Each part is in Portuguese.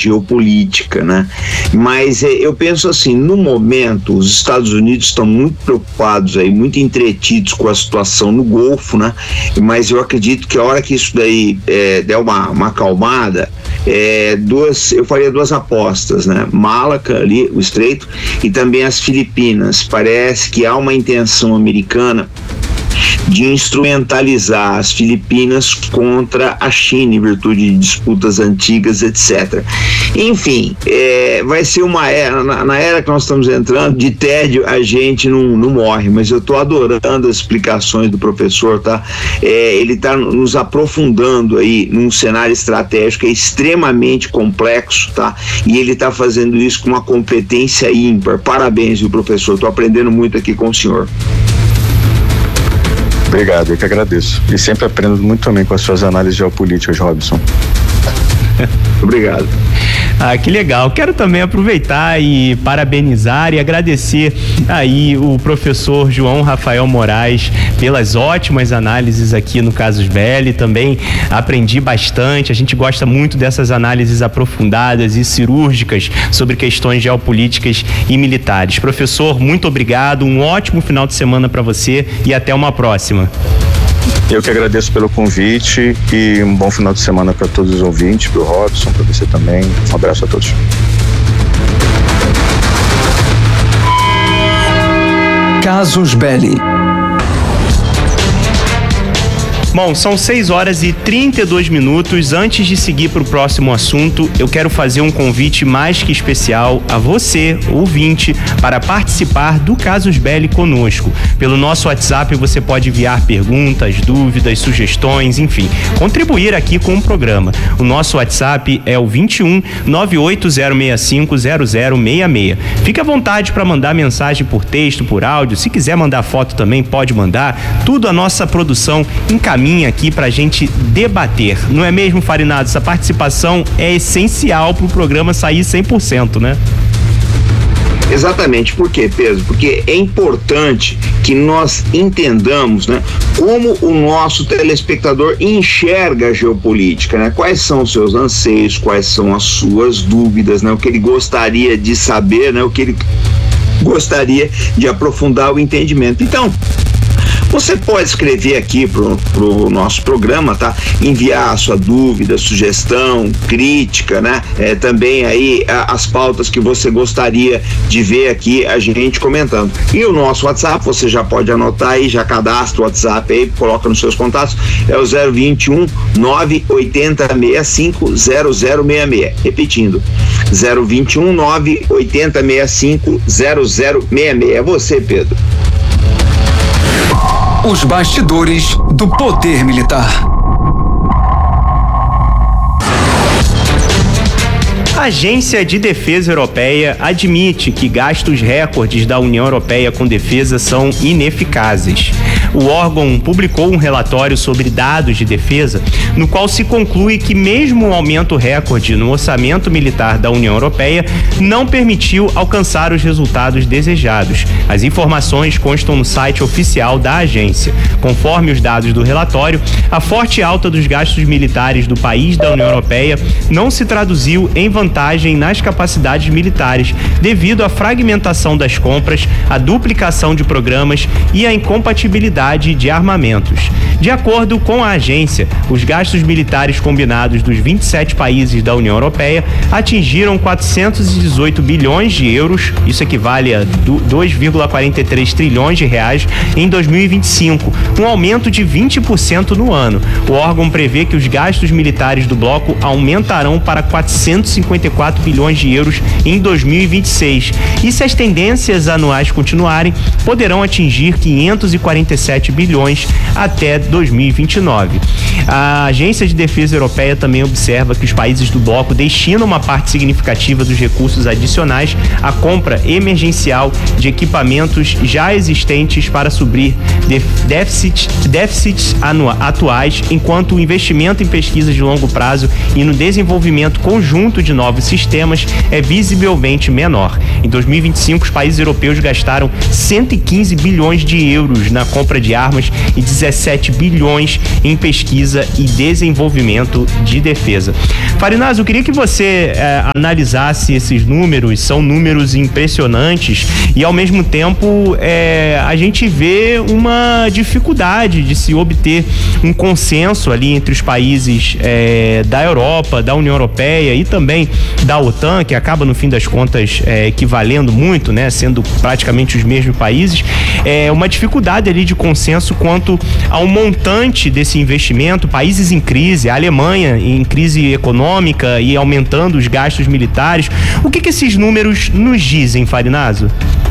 geopolítica, né? Mas eu penso assim, no momento, os Estados Unidos estão muito preocupados aí, muito entretidos com a situação no Golfo, né? Mas eu acredito que a hora que isso daí der uma acalmada, eu faria duas apostas, né? Malaca ali, o Estreito, e também as Filipinas. Parece que há uma intenção americana de instrumentalizar as Filipinas contra a China em virtude de disputas antigas, etc. Enfim, vai ser uma era, na era que nós estamos entrando, de tédio a gente não morre, mas eu estou adorando as explicações do professor, tá? Ele está nos aprofundando aí num cenário estratégico extremamente complexo, tá? E ele está fazendo isso com uma competência ímpar. Parabéns, viu, professor? Estou aprendendo muito aqui com o senhor. Obrigado, eu que agradeço. E sempre aprendo muito também com as suas análises geopolíticas, Robson. Obrigado. Que legal. Quero também aproveitar e parabenizar e agradecer aí o professor João Rafael Moraes pelas ótimas análises aqui no Casus Belli. Também aprendi bastante. A gente gosta muito dessas análises aprofundadas e cirúrgicas sobre questões geopolíticas e militares. Professor, muito obrigado. Um ótimo final de semana para você e até uma próxima. Eu que agradeço pelo convite e um bom final de semana para todos os ouvintes, para o Robson, para você também. Um abraço a todos. Casus Belli. Bom, são 6h32. Antes de seguir para o próximo assunto, eu quero fazer um convite mais que especial a você, ouvinte, para participar do Casus Belli conosco. Pelo nosso WhatsApp você pode enviar perguntas, dúvidas, sugestões, enfim, contribuir aqui com o programa. O nosso WhatsApp é o 21 98065 0066. Fique à vontade para mandar mensagem por texto, por áudio. Se quiser mandar foto também, pode mandar. Tudo a nossa produção encaminha aqui pra gente debater. Não é mesmo, Farinado? Essa participação é essencial pro programa sair 100%, né? Exatamente. Por quê, Pedro? Porque é importante que nós entendamos, né, como o nosso telespectador enxerga a geopolítica, né? Quais são os seus anseios, quais são as suas dúvidas, né? O que ele gostaria de saber, né? O que ele gostaria de aprofundar o entendimento. Então, você pode escrever aqui pro nosso programa, tá? Enviar a sua dúvida, sugestão, crítica, né? Também aí as pautas que você gostaria de ver aqui a gente comentando. E o nosso WhatsApp, você já pode anotar aí, já cadastra o WhatsApp aí, coloca nos seus contatos, é o 021 98065 0066. Repetindo, 021 98065 0066. É você, Pedro. Os bastidores do poder militar. A Agência de Defesa Europeia admite que gastos recordes da União Europeia com defesa são ineficazes. O órgão publicou um relatório sobre dados de defesa, no qual se conclui que mesmo o aumento recorde no orçamento militar da União Europeia não permitiu alcançar os resultados desejados. As informações constam no site oficial da agência. Conforme os dados do relatório, a forte alta dos gastos militares do país da União Europeia não se traduziu em vantagem nas capacidades militares, devido à fragmentação das compras, à duplicação de programas e à incompatibilidade de armamentos. De acordo com a agência, os gastos militares combinados dos 27 países da União Europeia atingiram 418 bilhões de euros, isso equivale a 2,43 trilhões de reais em 2025, um aumento de 20% no ano. O órgão prevê que os gastos militares do bloco aumentarão para 454 bilhões de euros em 2026. E se as tendências anuais continuarem, poderão atingir 547 bilhões até 2029. A Agência de Defesa Europeia também observa que os países do bloco destinam uma parte significativa dos recursos adicionais à compra emergencial de equipamentos já existentes para suprir déficits atuais, enquanto o investimento em pesquisa de longo prazo e no desenvolvimento conjunto de novos sistemas é visivelmente menor. Em 2025, os países europeus gastaram 115 bilhões de euros na compra de armas e 17 bilhões em pesquisa e desenvolvimento de defesa. Farinas, eu queria que você analisasse esses números, são números impressionantes e ao mesmo tempo a gente vê uma dificuldade de se obter um consenso ali entre os países da Europa, da União Europeia e também da OTAN, que acaba no fim das contas equivalendo muito, né, sendo praticamente os mesmos países, uma dificuldade ali de consenso quanto ao montante desse investimento, países em crise, a Alemanha em crise econômica e aumentando os gastos militares. O que esses números nos dizem, Farinazo?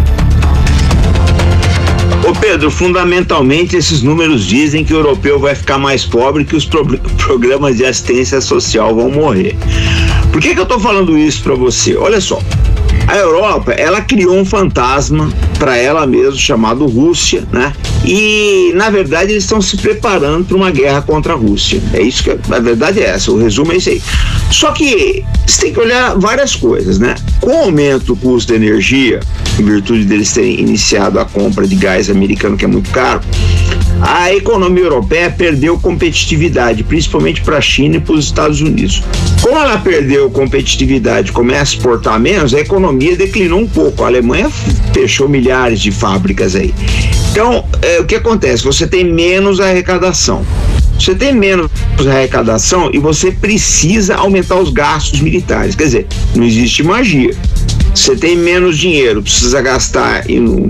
Ô Pedro, fundamentalmente esses números dizem que o europeu vai ficar mais pobre, que os programas de assistência social vão morrer. Por que eu tô falando isso para você? Olha só, a Europa, ela criou um fantasma para ela mesma chamado Rússia, né? E, na verdade, eles estão se preparando para uma guerra contra a Rússia. É isso que a verdade é essa, o resumo é isso aí. Só que você tem que olhar várias coisas, né? Com o aumento do custo da energia, em virtude deles terem iniciado a compra de gás americano, que é muito caro, a economia europeia perdeu competitividade, principalmente para a China e para os Estados Unidos. Como ela perdeu competitividade e começa a exportar menos, a economia declinou um pouco. A Alemanha fechou milhares de fábricas aí. Então, o que acontece? Você tem menos arrecadação. Você tem menos arrecadação e você precisa aumentar os gastos militares. Quer dizer, não existe magia. Você tem menos dinheiro, precisa gastar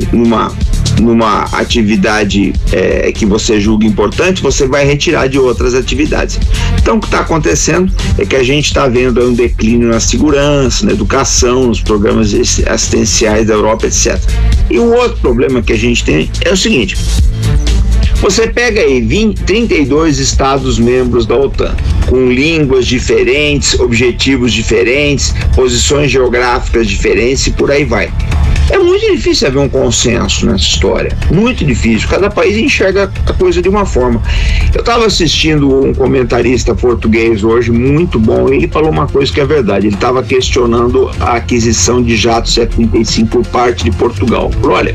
numa atividade que você julga importante, você vai retirar de outras atividades. Então, o que está acontecendo é que a gente está vendo um declínio na segurança, na educação, nos programas assistenciais da Europa, etc. E o outro problema que a gente tem é o seguinte: você pega aí 32 Estados membros da OTAN, com línguas diferentes, objetivos diferentes, posições geográficas diferentes e por aí vai. É muito difícil haver um consenso nessa história, muito difícil, cada país enxerga a coisa de uma forma. Eu estava assistindo um comentarista português hoje, muito bom, e ele falou uma coisa que é verdade, ele estava questionando a aquisição de jatos F-35 por parte de Portugal. Olha,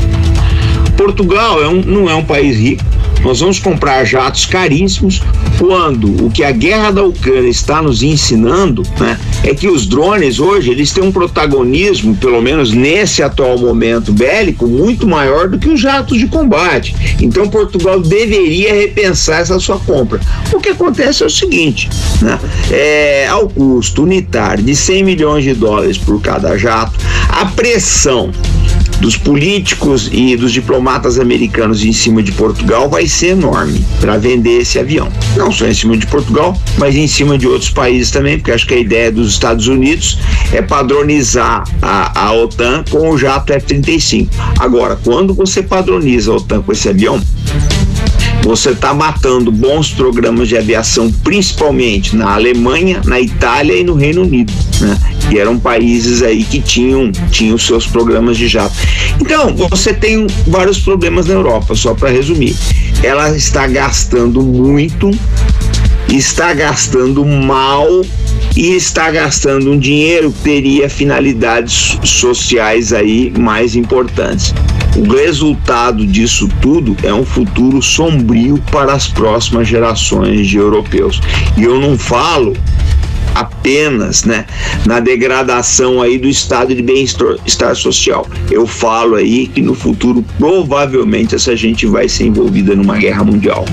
Portugal não é um país rico, nós vamos comprar jatos caríssimos, quando o que a guerra da Ucrânia está nos ensinando, né, é que os drones hoje, eles têm um protagonismo, pelo menos nesse atual momento bélico, muito maior do que os jatos de combate. Então Portugal deveria repensar essa sua compra. O que acontece é o seguinte, né, ao custo unitário de 100 milhões de dólares por cada jato, a pressão dos políticos e dos diplomatas americanos em cima de Portugal vai ser enorme para vender esse avião. Não só em cima de Portugal, mas em cima de outros países também, porque acho que a ideia dos Estados Unidos é padronizar a OTAN com o jato F-35. Agora, quando você padroniza a OTAN com esse avião, você está matando bons programas de aviação, principalmente na Alemanha, na Itália e no Reino Unido, né? Que eram países aí que tinham os seus programas de jato. Então, você tem vários problemas na Europa, só para resumir. Ela está gastando muito, está gastando mal e está gastando um dinheiro que teria finalidades sociais aí mais importantes. O resultado disso tudo é um futuro sombrio para as próximas gerações de europeus. E eu não falo apenas, né, na degradação aí do estado de bem-estar social. Eu falo aí que no futuro provavelmente essa gente vai ser envolvida numa guerra mundial.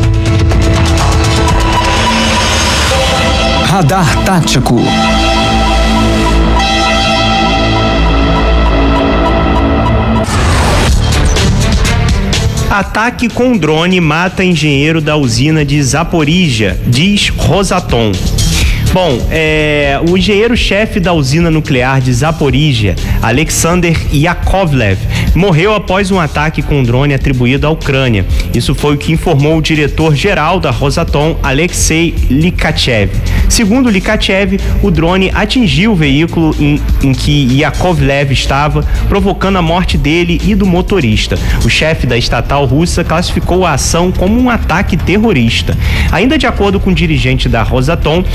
Radar Tático. Ataque com drone mata engenheiro da usina de Zaporizhia, diz Rosatom. Bom, o engenheiro-chefe da usina nuclear de Zaporizhia, Alexander Yakovlev, morreu após um ataque com drone atribuído à Ucrânia. Isso foi o que informou o diretor-geral da Rosatom, Alexei Likachev. Segundo Likachev, o drone atingiu o veículo em que Yakovlev estava, provocando a morte dele e do motorista. O chefe da estatal russa classificou a ação como um ataque terrorista. Ainda de acordo com o dirigente da Rosatom, Yakovlev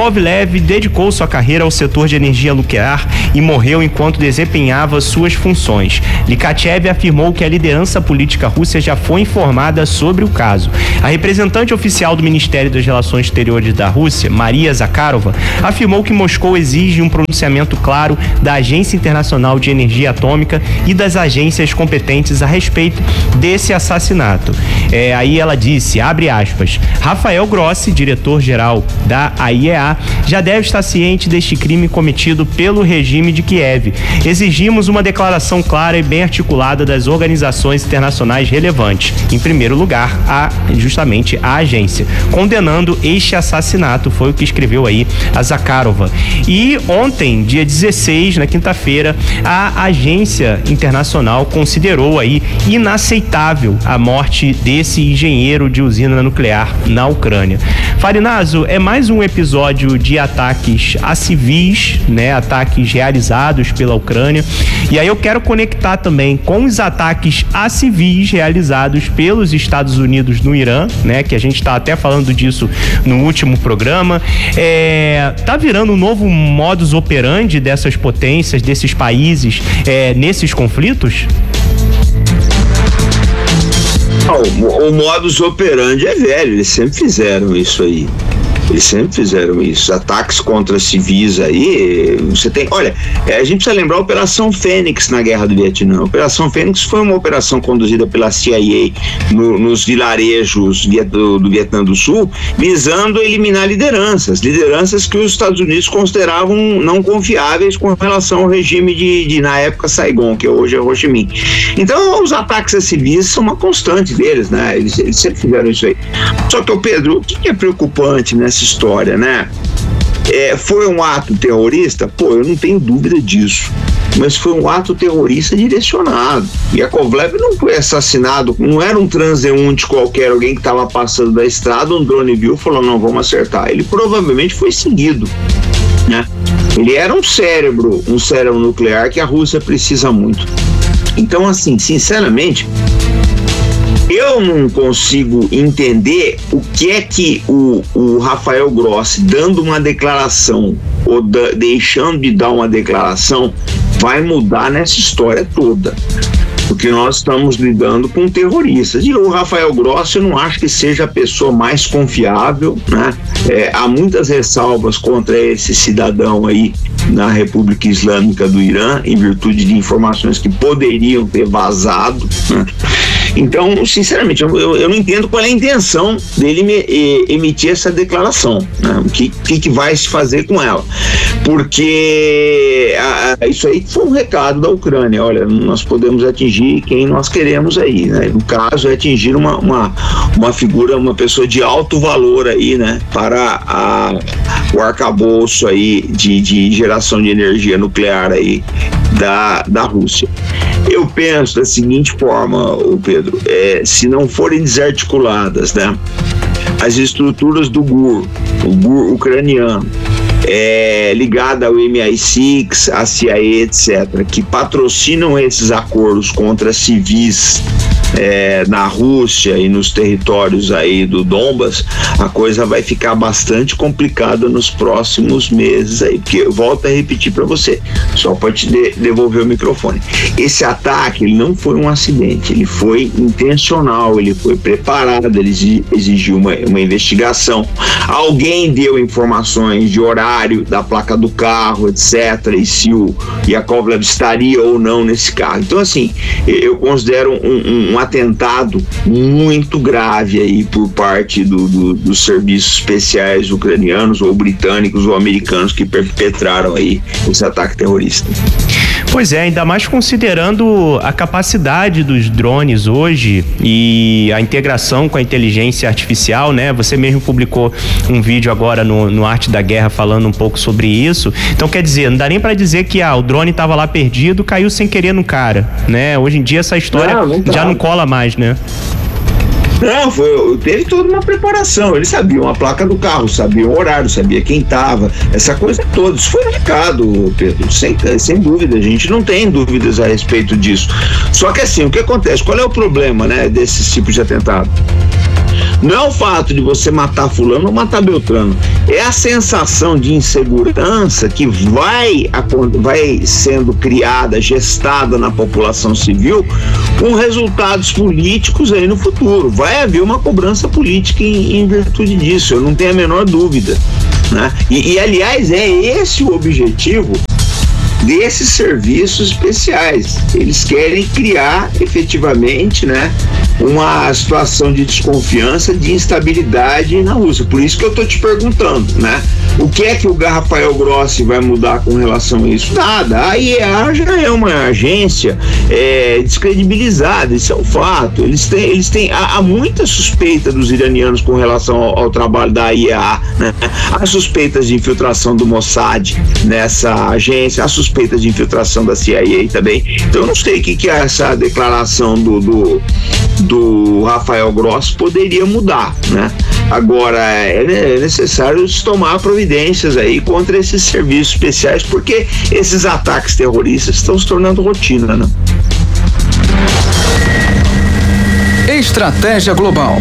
Kovalev dedicou sua carreira ao setor de energia nuclear e morreu enquanto desempenhava suas funções. Likachev afirmou que a liderança política russa já foi informada sobre o caso. A representante oficial do Ministério das Relações Exteriores da Rússia, Maria Zakharova, afirmou que Moscou exige um pronunciamento claro da Agência Internacional de Energia Atômica e das agências competentes a respeito desse assassinato. Aí ela disse, abre aspas, Rafael Grossi, diretor-geral da AIEA, já deve estar ciente deste crime cometido pelo regime de Kiev. Exigimos uma declaração clara e bem articulada das organizações internacionais relevantes. Em primeiro lugar, justamente a agência, condenando este assassinato, foi o que escreveu aí a Zakharova. E ontem, dia 16, na quinta-feira, a agência internacional considerou aí inaceitável a morte desse engenheiro de usina nuclear na Ucrânia. Farinazo, é mais um episódio de ataques a civis, né? Ataques realizados pela Ucrânia. E aí eu quero conectar também com os ataques a civis realizados pelos Estados Unidos no Irã, né? Que a gente está até falando disso no último programa. Tá virando um novo modus operandi dessas potências, desses países, nesses conflitos? O modus operandi é velho, eles sempre fizeram isso aí. Ataques contra civis aí, você tem... Olha, a gente precisa lembrar a Operação Fênix na Guerra do Vietnã. A Operação Fênix foi uma operação conduzida pela CIA nos vilarejos do Vietnã do Sul, visando eliminar lideranças que os Estados Unidos consideravam não confiáveis com relação ao regime de na época, Saigon, que hoje é Ho Chi Minh. Então, os ataques a civis são uma constante deles, né? Eles sempre fizeram isso aí. Só que, Pedro, o que é preocupante nessa história, né? Foi um ato terrorista? Pô, eu não tenho dúvida disso. Mas foi um ato terrorista direcionado. Yakovlev não foi assassinado, não era um transeunte qualquer, alguém que estava passando da estrada, um drone viu e falou, não, vamos acertar. Ele provavelmente foi seguido, né? Ele era um cérebro nuclear que a Rússia precisa muito. Então, assim, sinceramente, eu não consigo entender o que é que o Rafael Grossi, dando uma declaração ou deixando de dar uma declaração, vai mudar nessa história toda. Porque nós estamos lidando com terroristas. E o Rafael Grossi, eu não acho que seja a pessoa mais confiável, né? Há muitas ressalvas contra esse cidadão aí na República Islâmica do Irã, em virtude de informações que poderiam ter vazado, né? Então, sinceramente, eu não entendo qual é a intenção dele emitir essa declaração, né? O que vai se fazer com ela. Porque isso aí foi um recado da Ucrânia. Olha, nós podemos atingir quem nós queremos aí, né? No caso, é atingir uma figura, uma pessoa de alto valor aí, né? Para o arcabouço aí de geração de energia nuclear aí da Rússia. Eu penso da seguinte forma, Pedro, se não forem desarticuladas, né, as estruturas do GUR ucraniano, ligada ao MI6, a CIA, etc., que patrocinam esses acordos contra civis na Rússia e nos territórios aí do Donbas, a coisa vai ficar bastante complicada nos próximos meses aí, porque eu volto a repetir para você, só para te devolver o microfone. Esse ataque, ele não foi um acidente, ele foi intencional, ele foi preparado, ele exigiu uma investigação. Alguém deu informações de horário da placa do carro, etc., e se o Yakovlev estaria ou não nesse carro. Então, assim, eu considero um atentado muito grave aí por parte dos serviços especiais ucranianos ou britânicos ou americanos que perpetraram aí esse ataque terrorista. Pois é, ainda mais considerando a capacidade dos drones hoje e a integração com a inteligência artificial, né? Você mesmo publicou um vídeo agora no Arte da Guerra falando um pouco sobre isso. Então, quer dizer, não dá nem pra dizer que o drone tava lá perdido, caiu sem querer no cara, né? Hoje em dia essa história já não cola mais, né? Não, teve toda uma preparação. Eles sabiam a placa do carro, sabiam o horário, sabia quem estava, essa coisa toda. Isso foi um recado, Pedro, sem dúvida. A gente não tem dúvidas a respeito disso. Só que assim, o que acontece? Qual é o problema, né, desses tipos de atentado? Não é o fato de você matar fulano ou matar Beltrano, é a sensação de insegurança que vai sendo criada, gestada na população civil com resultados políticos aí no futuro. Vai haver uma cobrança política em virtude disso, eu não tenho a menor dúvida, né? E aliás, é esse o objetivo desses serviços especiais. Eles querem criar efetivamente, né, uma situação de desconfiança, de instabilidade na Rússia. Por isso que eu estou te perguntando, né, o que é que o Rafael Grossi vai mudar com relação a isso? Nada. A IEA já é uma agência descredibilizada, isso é um fato. Há muita suspeita dos iranianos com relação ao trabalho da IEA, né? Há suspeitas de infiltração do Mossad nessa agência, há suspeitas de infiltração da CIA também. Então eu não sei o que essa declaração do Rafael Grossi poderia mudar, né? Agora é necessário tomar providências aí contra esses serviços especiais, porque esses ataques terroristas estão se tornando rotina, né? Estratégia Global.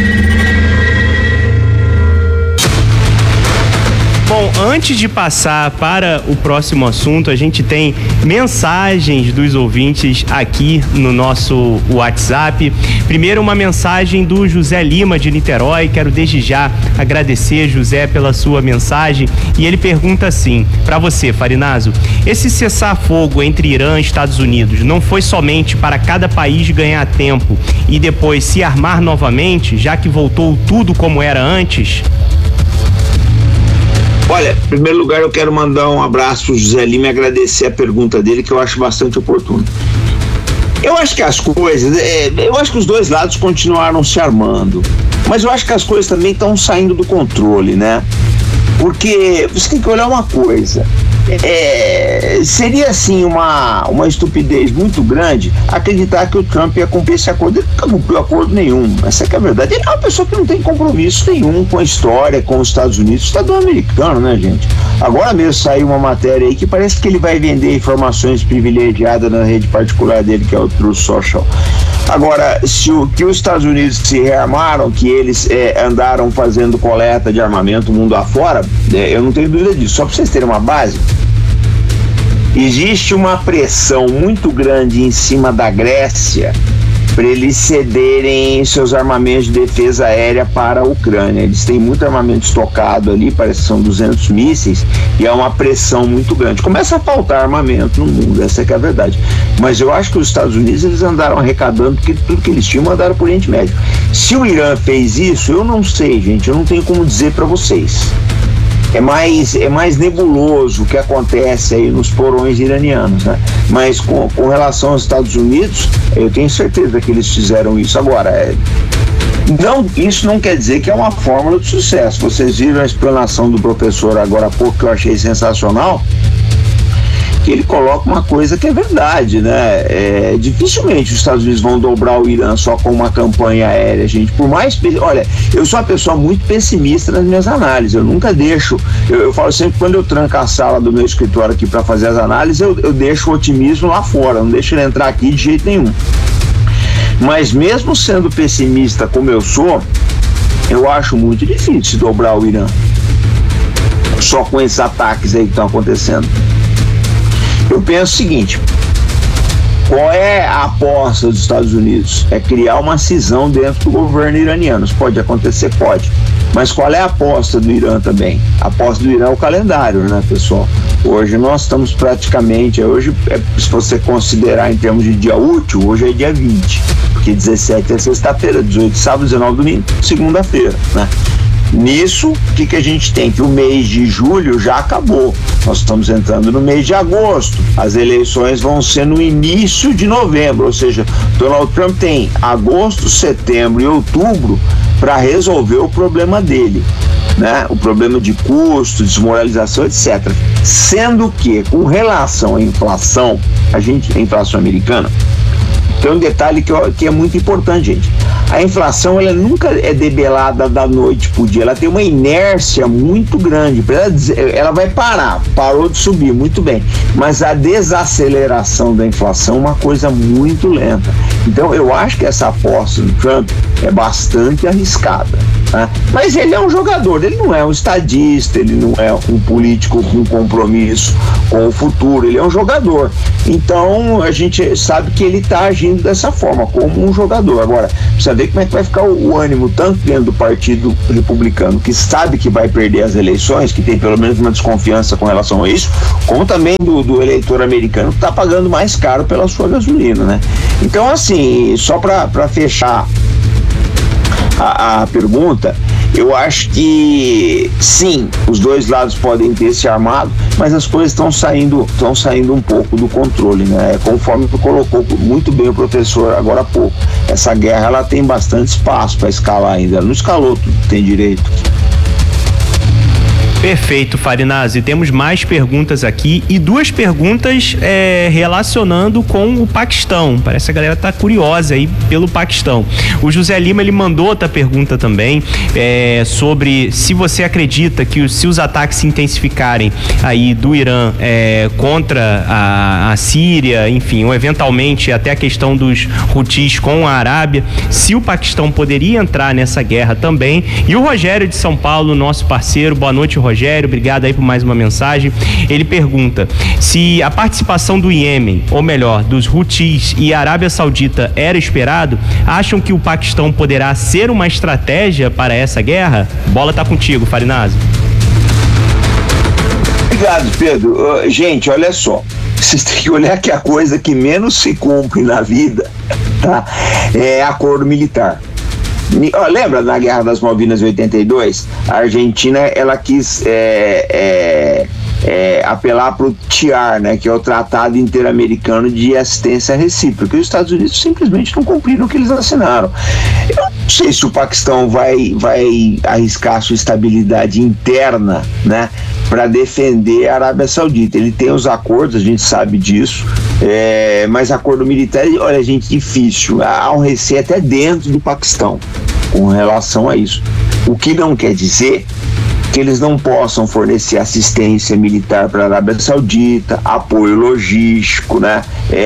Bom, antes de passar para o próximo assunto, a gente tem mensagens dos ouvintes aqui no nosso WhatsApp. Primeiro, uma mensagem do José Lima, de Niterói. Quero desde já agradecer, José, pela sua mensagem. E ele pergunta assim, para você, Farinazo: esse cessar-fogo entre Irã e Estados Unidos não foi somente para cada país ganhar tempo e depois se armar novamente, já que voltou tudo como era antes? Olha, em primeiro lugar eu quero mandar um abraço pro José Lima e agradecer a pergunta dele, que eu acho bastante oportuna. Eu acho que as coisas, eu acho que os dois lados continuaram se armando, mas eu acho que as coisas também estão saindo do controle, né? Porque você tem que olhar uma coisa, seria assim uma estupidez muito grande acreditar que o Trump ia cumprir esse acordo. Ele nunca cumpriu acordo nenhum, essa é que é a verdade. Ele é uma pessoa que não tem compromisso nenhum com a história, com os Estados Unidos, cidadão americano, né, gente? Agora mesmo saiu uma matéria aí que parece que ele vai vender informações privilegiadas na rede particular dele, que é o Truth Social. Agora, que os Estados Unidos se rearmaram, que eles andaram fazendo coleta de armamento mundo afora, eu não tenho dúvida disso. Só para vocês terem uma base, existe uma pressão muito grande em cima da Grécia para eles cederem seus armamentos de defesa aérea para a Ucrânia. Eles têm muito armamento estocado ali, parece que são 200 mísseis, e é uma pressão muito grande. Começa a faltar armamento no mundo, essa é que é a verdade. Mas eu acho que os Estados Unidos, eles andaram arrecadando, porque tudo que eles tinham mandaram por Oriente Médio. Se o Irã fez isso, eu não sei, gente, eu não tenho como dizer para vocês. É mais nebuloso o que acontece aí nos porões iranianos, né? Mas com relação aos Estados Unidos, eu tenho certeza que eles fizeram isso. Agora, isso não quer dizer que é uma fórmula de sucesso. Vocês viram a explanação do professor agora há pouco, que eu achei sensacional, que ele coloca uma coisa que é verdade, né? Dificilmente os Estados Unidos vão dobrar o Irã só com uma campanha aérea, gente. Por mais... Olha, eu sou uma pessoa muito pessimista nas minhas análises. Eu nunca deixo... Eu falo sempre, quando eu tranco a sala do meu escritório aqui para fazer as análises, eu deixo o otimismo lá fora, não deixo ele entrar aqui de jeito nenhum. Mas mesmo sendo pessimista como eu sou, eu acho muito difícil dobrar o Irã só com esses ataques aí que estão acontecendo. Eu penso o seguinte: qual é a aposta dos Estados Unidos? É criar uma cisão dentro do governo iraniano. Isso pode acontecer? Pode. Mas qual é a aposta do Irã também? A aposta do Irã é o calendário, né, pessoal? Hoje nós estamos praticamente, se você considerar em termos de dia útil, hoje é dia 20, porque 17 é sexta-feira, 18 sábado, 19 domingo, segunda-feira, né? Nisso, o que a gente tem? Que o mês de julho já acabou. Nós estamos entrando no mês de agosto. As eleições vão ser no início de novembro, ou seja, Donald Trump tem agosto, setembro e outubro para resolver o problema dele, né? O problema de custo, desmoralização, etc. Sendo que, com relação à inflação, a inflação americana, Tem um detalhe que é muito importante, gente. A inflação, ela nunca é debelada da noite pro dia, ela tem uma inércia muito grande. Ela vai parar, parou de subir, muito bem, mas a desaceleração da inflação é uma coisa muito lenta. Então eu acho que essa aposta do Trump é bastante arriscada, tá? Mas ele é um jogador, ele não é um estadista, ele não é um político com compromisso com o futuro, ele é um jogador. Então a gente sabe que ele está agindo dessa forma, como um jogador. Agora, precisa ver como é que vai ficar o ânimo tanto dentro do Partido Republicano, que sabe que vai perder as eleições, que tem pelo menos uma desconfiança com relação a isso, como também do eleitor americano, que está pagando mais caro pela sua gasolina, né? Então, assim, só para fechar a pergunta, eu acho que sim, os dois lados podem ter se armado, mas as coisas estão saindo um pouco do controle, né? Conforme colocou muito bem o professor agora há pouco, essa guerra ela tem bastante espaço para escalar ainda, ela não escalou tudo que tem direito. Perfeito, Farinazzi. Temos mais perguntas aqui e duas perguntas relacionando com o Paquistão. Parece que a galera tá curiosa aí pelo Paquistão. O José Lima, ele mandou outra pergunta também sobre se você acredita que se os ataques se intensificarem aí do Irã contra a Síria, enfim, ou eventualmente até a questão dos Houthis com a Arábia, se o Paquistão poderia entrar nessa guerra também. E o Rogério de São Paulo, nosso parceiro, boa noite, Rogério, obrigado aí por mais uma mensagem. Ele pergunta se a participação do Iêmen, ou melhor, dos Houthis e a Arábia Saudita era esperado. Acham que o Paquistão poderá ser uma estratégia para essa guerra? Bola tá contigo, Farinazzi. Obrigado, Pedro. Gente, olha só, vocês têm que olhar que a coisa que menos se cumpre na vida, tá, é acordo militar. Lembra na Guerra das Malvinas em 82? A Argentina, ela quis apelar para o TIAR, né, que é o Tratado Interamericano de Assistência Recíproca, e os Estados Unidos simplesmente não cumpriram o que eles assinaram. Eu não sei se o Paquistão vai arriscar sua estabilidade interna, né, para defender a Arábia Saudita. Ele tem os acordos, a gente sabe disso, mas acordo militar, olha, gente, difícil. Há um receio até dentro do Paquistão com relação a isso. O que não quer dizer que eles não possam fornecer assistência militar para a Arábia Saudita, apoio logístico, né?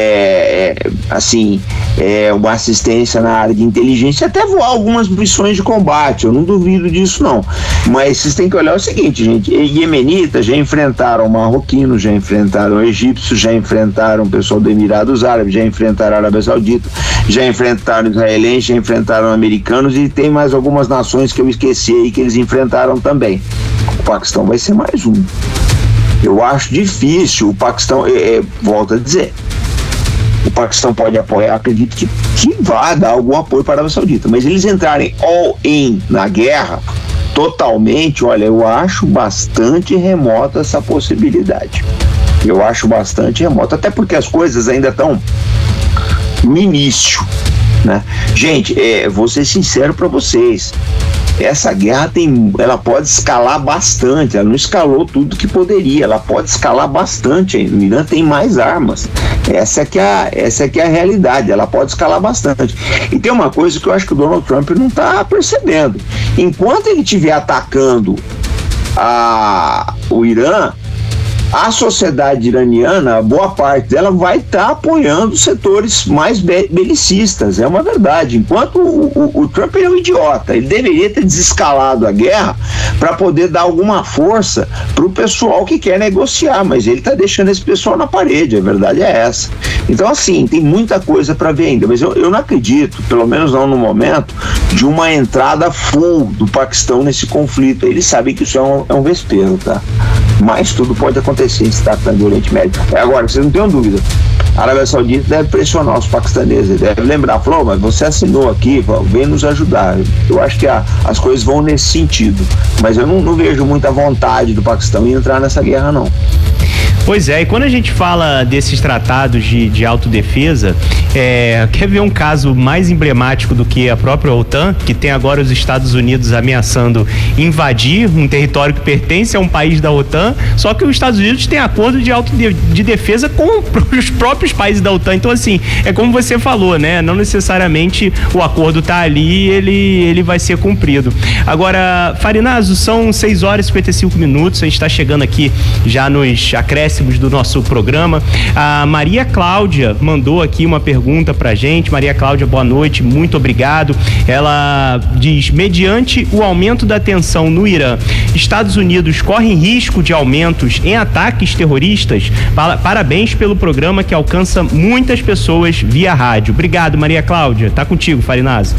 Uma assistência na área de inteligência, até voar algumas missões de combate, eu não duvido disso não, mas vocês têm que olhar o seguinte, gente, iemenitas já enfrentaram marroquinos, já enfrentaram egípcios, já enfrentaram o pessoal do Emirados Árabes, já enfrentaram a Arábia Saudita, já enfrentaram israelenses, já enfrentaram americanos, e tem mais algumas nações que eu esqueci aí que eles enfrentaram também. O Paquistão vai ser mais um. Eu acho difícil. O Paquistão, volto a dizer, o Paquistão pode apoiar, acredito que vá dar algum apoio para a Arábia Saudita, mas eles entrarem all-in na guerra totalmente, olha, eu acho bastante remota essa possibilidade. Eu acho bastante remota, até porque as coisas ainda estão no início, né? Gente, vou ser sincero para vocês, essa guerra ela pode escalar bastante. Ela não escalou tudo que poderia, ela pode escalar bastante ainda. O Irã tem mais armas, essa que é a realidade, ela pode escalar bastante. E tem uma coisa que eu acho que o Donald Trump não está percebendo: enquanto ele estiver atacando o Irã, a sociedade iraniana, boa parte dela vai estar apoiando setores mais belicistas, é uma verdade. Enquanto o Trump é um idiota, ele deveria ter desescalado a guerra para poder dar alguma força para o pessoal que quer negociar, mas ele está deixando esse pessoal na parede, a verdade é essa. Então, assim, tem muita coisa para ver ainda, mas eu não acredito, pelo menos não no momento, de uma entrada full do Paquistão nesse conflito. Eles sabem que isso é um vespeiro, tá? Mas tudo pode acontecer se tratando do Oriente Médio. Agora, vocês não tenham dúvida, a Arábia Saudita deve pressionar os paquistaneses, deve lembrar, falou, mas você assinou aqui, vem nos ajudar. Eu acho que as coisas vão nesse sentido, mas eu não vejo muita vontade do Paquistão em entrar nessa guerra, não. Pois é, e quando a gente fala desses tratados de autodefesa, quer ver um caso mais emblemático do que a própria OTAN, que tem agora os Estados Unidos ameaçando invadir um território que pertence a um país da OTAN, só que os Estados Unidos têm acordo de defesa com os próprios países da OTAN. Então, assim, é como você falou, né? Não necessariamente o acordo tá ali e ele vai ser cumprido. Agora, Farinazzo, são 6h55, a gente está chegando aqui já nos acréscimos do nosso programa. A Maria Cláudia mandou aqui uma pergunta pra gente. Maria Cláudia, boa noite, muito obrigado. Ela diz: mediante o aumento da tensão no Irã, Estados Unidos correm risco de aumentos em ataques terroristas? Parabéns pelo programa que alcança muitas pessoas via rádio. Obrigado, Maria Cláudia. Tá contigo, Farinazzo.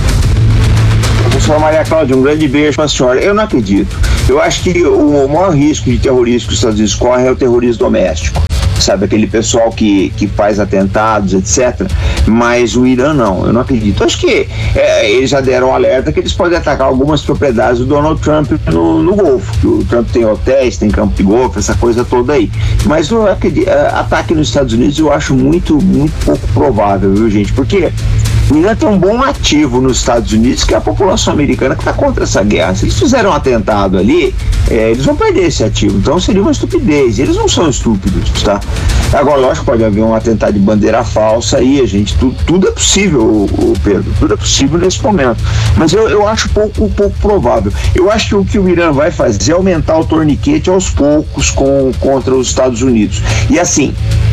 Professora Maria Cláudia, um grande beijo para a senhora. Eu não acredito. Eu acho que o maior risco de terrorismo que os Estados Unidos correm é o terrorismo doméstico. Sabe, aquele pessoal que faz atentados, etc. Mas o Irã não, eu não acredito. Acho que eles já deram um alerta que eles podem atacar algumas propriedades do Donald Trump no Golfo. O Trump tem hotéis, tem campo de golfe, essa coisa toda aí. Mas eu acredito, ataque nos Estados Unidos eu acho muito, muito pouco provável, viu, gente? Porque o Irã tem um bom ativo nos Estados Unidos, que é a população americana que está contra essa guerra. Se eles fizerem um atentado ali, eles vão perder esse ativo. Então seria uma estupidez. Eles não são estúpidos, tá? Agora, lógico, pode haver um atentado de bandeira falsa aí, tudo é possível, Pedro, tudo é possível nesse momento. Mas eu acho pouco provável. Eu acho que o que o Irã vai fazer é aumentar o torniquete aos poucos contra os Estados Unidos. E assim,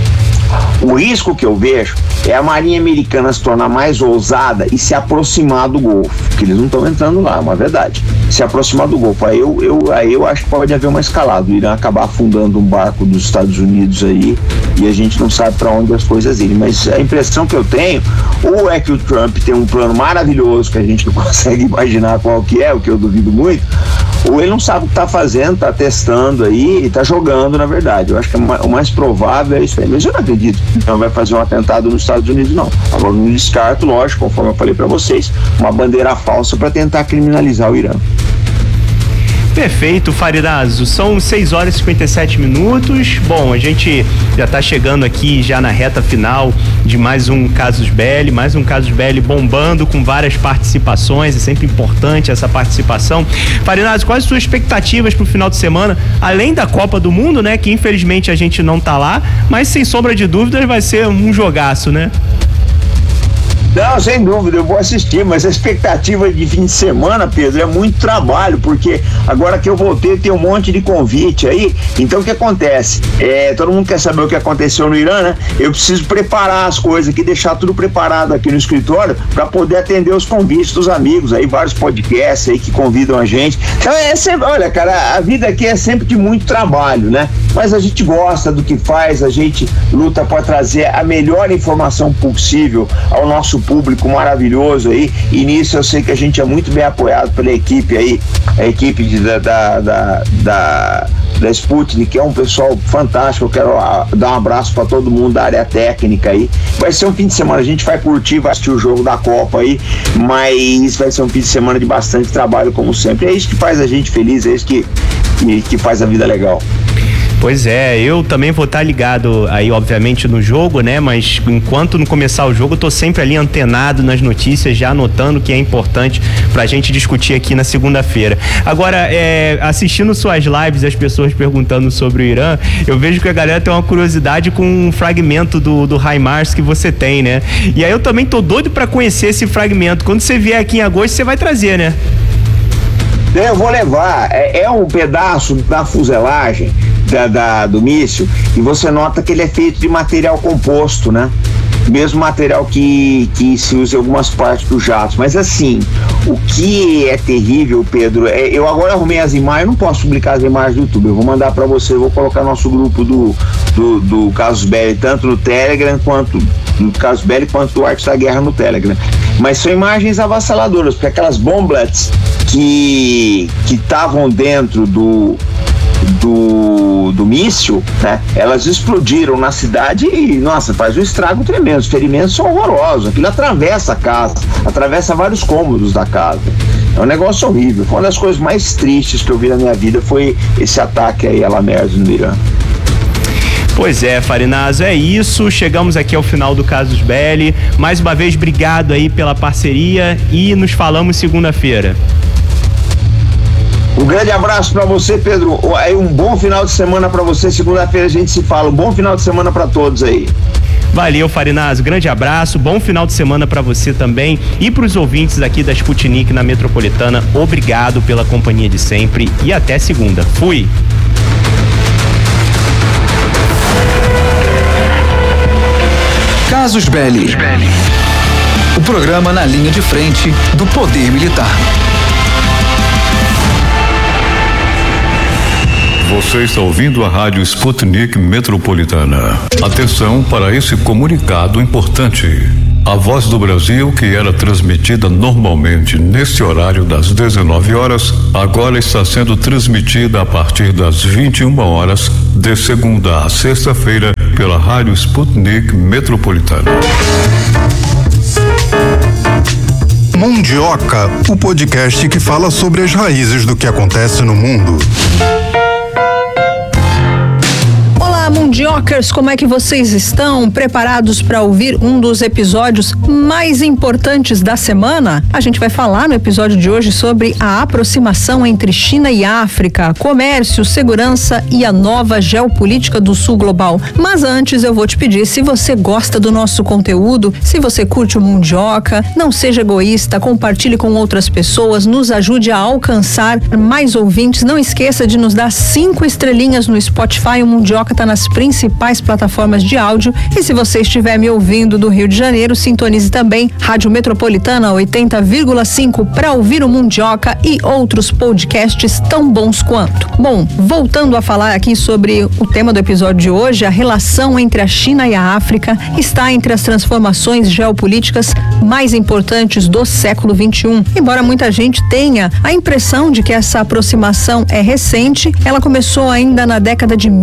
o risco que eu vejo é a Marinha Americana se tornar mais ousada e se aproximar do Golfo, porque eles não estão entrando lá, é uma verdade. Se aproximar do Golfo, aí eu acho que pode haver uma escalada, o Irã acabar afundando um barco dos Estados Unidos aí, e a gente não sabe para onde as coisas irem. Mas a impressão que eu tenho, ou é que o Trump tem um plano maravilhoso que a gente não consegue imaginar qual que é, o que eu duvido muito, ou ele não sabe o que está fazendo, está testando aí e está jogando, na verdade. Eu acho que o mais provável é isso aí. Mas eu não acredito que não vai fazer um atentado nos Estados Unidos, não. Agora, não descarto, lógico, conforme eu falei para vocês, uma bandeira falsa para tentar criminalizar o Irã. Perfeito, Farinazzo. São 6h57. Bom, a gente já está chegando aqui já na reta final de mais um Casus Belli, bombando com várias participações. É sempre importante essa participação. Farinazzo, quais as suas expectativas para o final de semana, além da Copa do Mundo, né, que infelizmente a gente não tá lá, mas sem sombra de dúvidas vai ser um jogaço, né? Não, sem dúvida, eu vou assistir, mas a expectativa de fim de semana, Pedro, é muito trabalho, porque agora que eu voltei tem um monte de convite aí. Então o que acontece? Todo mundo quer saber o que aconteceu no Irã, né? Eu preciso preparar as coisas aqui, deixar tudo preparado aqui no escritório para poder atender os convites dos amigos aí, vários podcasts aí que convidam a gente. Então olha, cara, a vida aqui é sempre de muito trabalho, né? Mas a gente gosta do que faz, a gente luta para trazer a melhor informação possível ao nosso público maravilhoso aí, e nisso eu sei que a gente é muito bem apoiado pela equipe aí, a equipe da Sputnik, que é um pessoal fantástico. Eu quero dar um abraço para todo mundo da área técnica aí. Vai ser um fim de semana, a gente vai curtir, vai assistir o jogo da Copa aí, mas vai ser um fim de semana de bastante trabalho, como sempre. É isso que faz a gente feliz, é isso que faz a vida legal. Pois é, eu também vou estar ligado aí, obviamente, no jogo, né? Mas enquanto não começar o jogo, eu tô sempre ali antenado nas notícias, já anotando o que é importante pra gente discutir aqui na segunda-feira. Agora, assistindo suas lives, as pessoas perguntando sobre o Irã, eu vejo que a galera tem uma curiosidade com um fragmento do HIMARS que você tem, né? E aí eu também tô doido pra conhecer esse fragmento. Quando você vier aqui em agosto, você vai trazer, né? Eu vou levar, é um pedaço da fuselagem do míssil, e você nota que ele é feito de material composto, né? Mesmo material que se usa em algumas partes dos jatos. Mas assim, o que é terrível, Pedro, eu agora arrumei as imagens, não posso publicar as imagens do YouTube, eu vou mandar para você, eu vou colocar no nosso grupo do Casus Belli, tanto no Telegram quanto no Casus Belli, quanto do Arte da Guerra no Telegram. Mas são imagens avassaladoras, porque aquelas bomblets que estavam dentro do míssil, né? Elas explodiram na cidade e, nossa, faz um estrago tremendo. Os ferimentos são horrorosos. Aquilo atravessa a casa, atravessa vários cômodos da casa. É um negócio horrível. Foi uma das coisas mais tristes que eu vi na minha vida, foi esse ataque aí a Lamers no Irã. Pois é, Farinazo, é isso. Chegamos aqui ao final do Casus Belli. Mais uma vez, obrigado aí pela parceria e nos falamos segunda-feira. Um grande abraço para você, Pedro. Aí um bom final de semana para você. Segunda-feira a gente se fala. Um bom final de semana para todos aí. Valeu, Farinazo. Grande abraço. Bom final de semana para você também e para os ouvintes aqui da Sputnik na Metropolitana. Obrigado pela companhia de sempre e até segunda. Fui. Casus Belli. O programa na linha de frente do poder militar. Você está ouvindo a Rádio Sputnik Metropolitana. Atenção para esse comunicado importante. A Voz do Brasil, que era transmitida normalmente nesse horário das 19 horas, agora está sendo transmitida a partir das 21 horas, de segunda a sexta-feira, pela Rádio Sputnik Metropolitana. Mundioca, o podcast que fala sobre as raízes do que acontece no mundo. Mundiocas, como é que vocês estão? Preparados para ouvir um dos episódios mais importantes da semana? A gente vai falar no episódio de hoje sobre a aproximação entre China e África, comércio, segurança e a nova geopolítica do sul global. Mas antes eu vou te pedir, se você gosta do nosso conteúdo, se você curte o Mundioca, não seja egoísta, compartilhe com outras pessoas, nos ajude a alcançar mais ouvintes. Não esqueça de nos dar 5 estrelinhas no Spotify. O Mundioca está nas principais plataformas de áudio e se você estiver me ouvindo do Rio de Janeiro, sintonize também Rádio Metropolitana 80,5 para ouvir o Mundioca e outros podcasts tão bons quanto. Bom, voltando a falar aqui sobre o tema do episódio de hoje, a relação entre a China e a África está entre as transformações geopolíticas mais importantes do século XXI. Embora muita gente tenha a impressão de que essa aproximação é recente, ela começou ainda na década de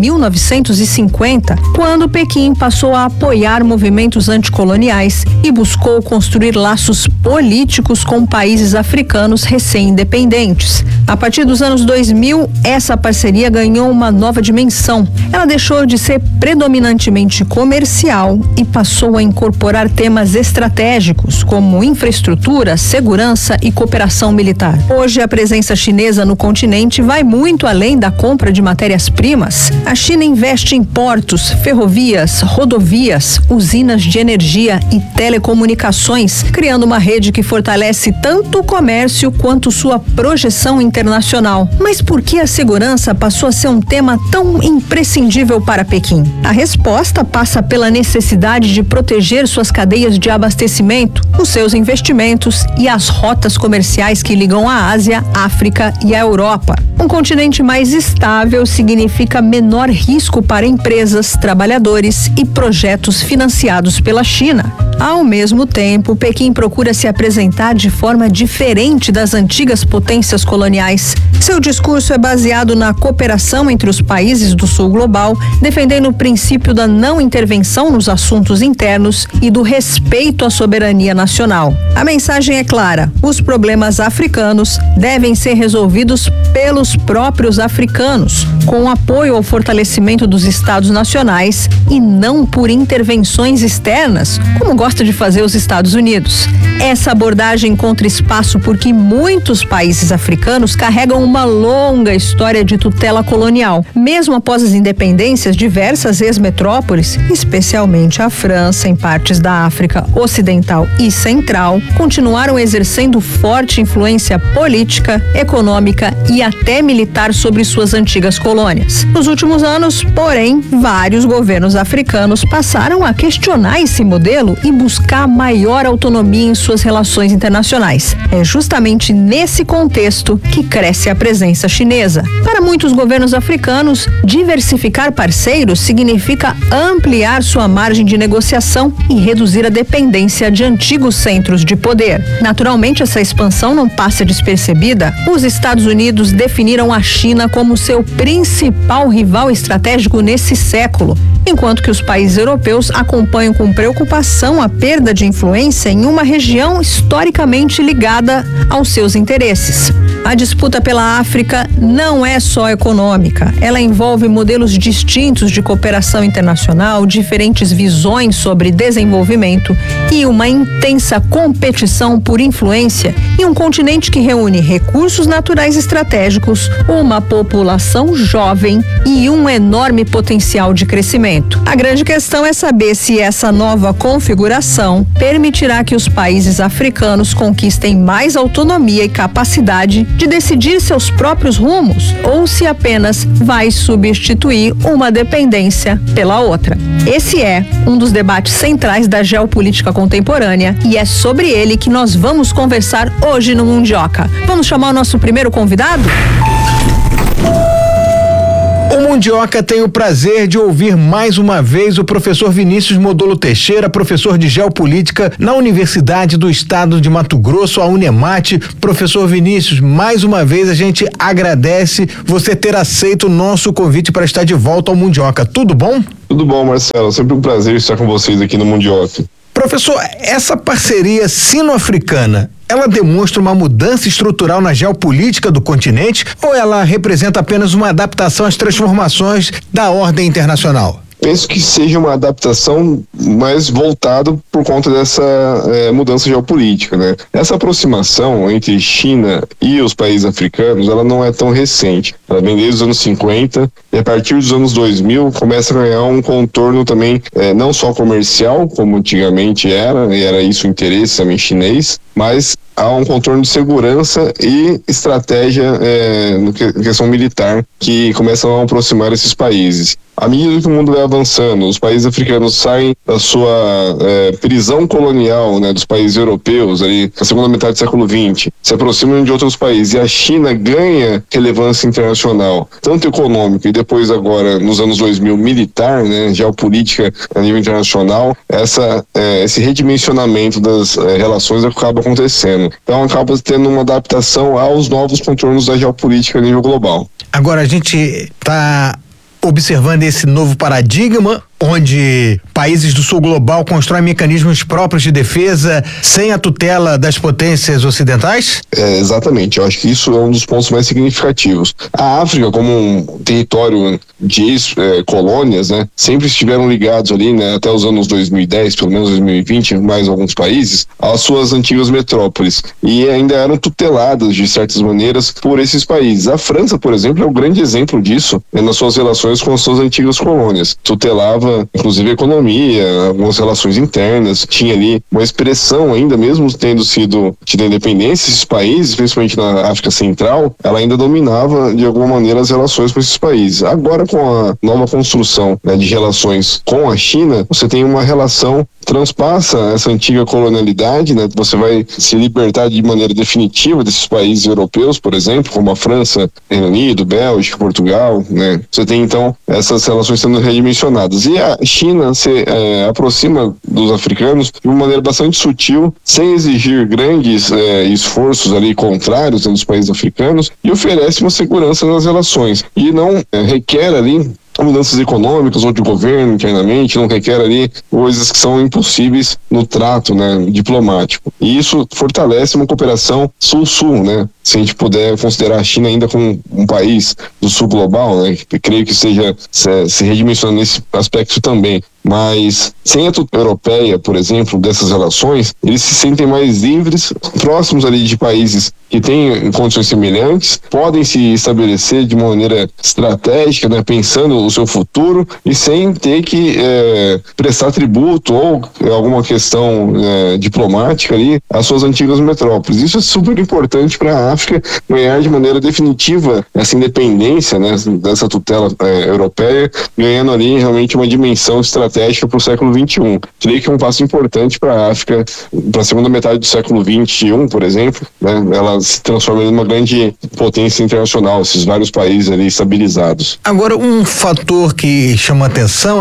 1950, quando Pequim passou a apoiar movimentos anticoloniais e buscou construir laços políticos com países africanos recém-independentes. A partir dos anos 2000, essa parceria ganhou uma nova dimensão. Ela deixou de ser predominantemente comercial e passou a incorporar temas estratégicos como infraestrutura, segurança e cooperação militar. Hoje, a presença chinesa no continente vai muito além da compra de matérias-primas. A China investe em portos, ferrovias, rodovias, usinas de energia e telecomunicações, criando uma rede que fortalece tanto o comércio quanto sua projeção internacional. Mas por que a segurança passou a ser um tema tão imprescindível para Pequim? A resposta passa pela necessidade de proteger suas cadeias de abastecimento, os seus investimentos e as rotas comerciais que ligam a Ásia, África e a Europa. Um continente mais estável significa menor risco para empresas, trabalhadores e projetos financiados pela China. Ao mesmo tempo, Pequim procura se apresentar de forma diferente das antigas potências coloniais. Seu discurso é baseado na cooperação entre os países do sul global, defendendo o princípio da não intervenção nos assuntos internos e do respeito à soberania nacional. A mensagem é clara: os problemas africanos devem ser resolvidos pelos próprios africanos, com apoio ao fortalecimento dos estados nacionais e não por intervenções externas, como gosta de fazer os Estados Unidos. Essa abordagem encontra espaço porque muitos países africanos carregam uma longa história de tutela colonial. Mesmo após as independências, diversas ex-metrópoles, especialmente a França, em partes da África Ocidental e Central, continuaram exercendo forte influência política, econômica e até militar sobre suas antigas colônias. Nos últimos anos, porém, vários governos africanos passaram a questionar esse modelo e buscar maior autonomia em suas relações internacionais. É justamente nesse contexto que cresce a presença chinesa. Para muitos governos africanos, diversificar parceiros significa ampliar sua margem de negociação e reduzir a dependência de antigos centros de poder. Naturalmente, essa expansão não passa despercebida. Os Estados Unidos definiram a China como seu principal rival estratégico nesse século, enquanto que os países europeus acompanham com preocupação a perda de influência em uma região historicamente ligada aos seus interesses. A disputa pela África não é só econômica. Ela envolve modelos distintos de cooperação internacional, diferentes visões sobre desenvolvimento e uma intensa competição por influência em um continente que reúne recursos naturais estratégicos, uma população jovem e um enorme potencial de crescimento. A grande questão é saber se essa nova configuração permitirá que os países africanos conquistem mais autonomia e capacidade de decidir seus próprios rumos, ou se apenas vai substituir uma dependência pela outra. Esse é um dos debates centrais da geopolítica contemporânea e é sobre ele que nós vamos conversar hoje no Mundioca. Vamos chamar o nosso primeiro convidado? O Mundioca tem o prazer de ouvir mais uma vez o professor Vinícius Modolo Teixeira, professor de Geopolítica na Universidade do Estado de Mato Grosso, a Unemate. Professor Vinícius, mais uma vez a gente agradece você ter aceito o nosso convite para estar de volta ao Mundioca. Tudo bom? Tudo bom, Marcelo. Sempre um prazer estar com vocês aqui no Mundioca. Professor, essa parceria sino-africana, ela demonstra uma mudança estrutural na geopolítica do continente ou ela representa apenas uma adaptação às transformações da ordem internacional? Penso que seja uma adaptação mais voltada por conta dessa mudança geopolítica, né? Essa aproximação entre China e os países africanos, ela não é tão recente. Ela vem desde os anos 50 e a partir dos anos 2000 começa a ganhar um contorno também não só comercial, como antigamente era, e era isso o interesse também chinês, mas há um contorno de segurança e estratégia na questão militar que começam a aproximar esses países. À medida que o mundo vai avançando, os países africanos saem da sua prisão colonial, né, dos países europeus, ali na segunda metade do século XX, se aproximam de outros países e a China ganha relevância internacional, tanto econômica e depois agora, nos anos 2000, militar, né, geopolítica a nível internacional, esse redimensionamento das relações acaba acontecendo. Então acaba tendo uma adaptação aos novos contornos da geopolítica a nível global. Agora a gente está observando esse novo paradigma onde países do sul global constroem mecanismos próprios de defesa sem a tutela das potências ocidentais? Exatamente, eu acho que isso é um dos pontos mais significativos. A África, como um território de ex-colônias, né, sempre estiveram ligados ali, né, até os anos 2010, pelo menos 2020, mais alguns países, às suas antigas metrópoles, e ainda eram tuteladas de certas maneiras por esses países. A França, por exemplo, é um grande exemplo disso, né, nas suas relações com as suas antigas colônias. Tutelava inclusive a economia, algumas relações internas, tinha ali uma expressão ainda, mesmo tendo sido tida a independência, esses países, principalmente na África Central, ela ainda dominava de alguma maneira as relações com esses países. Agora, com a nova construção, né, de relações com a China, você tem uma relação transpassa essa antiga colonialidade, né? Você vai se libertar de maneira definitiva desses países europeus, por exemplo, como a França, Reino Unido, Bélgica, Portugal, né? Você tem então essas relações sendo redimensionadas e a China se aproxima dos africanos de uma maneira bastante sutil, sem exigir grandes esforços ali contrários dos países africanos e oferece uma segurança nas relações e não requer ali mudanças econômicas ou de governo internamente, não requer ali coisas que são impossíveis no trato, né, diplomático. E isso fortalece uma cooperação sul-sul, né? Se a gente puder considerar a China ainda como um país do sul global, né? Creio que seja se redimensionando nesse aspecto também. Mas sem a tutela europeia, por exemplo, dessas relações, eles se sentem mais livres, próximos ali de países que têm condições semelhantes, podem se estabelecer de uma maneira estratégica, né, pensando o seu futuro e sem ter que prestar tributo ou alguma questão diplomática ali às suas antigas metrópoles. Isso é super importante para a África ganhar de maneira definitiva essa independência, né, dessa tutela europeia, ganhando ali realmente uma dimensão estratégica para o século XXI. Creio que é um passo importante para a África, para a segunda metade do século XXI, por exemplo, né, ela se transforma em uma grande potência internacional, esses vários países ali estabilizados. Agora, um fator que chama atenção é